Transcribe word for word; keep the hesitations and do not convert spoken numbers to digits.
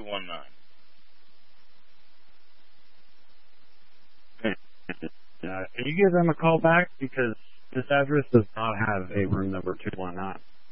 one nine. Uh, can you give them a call back, because this address does not have a room number two one nine.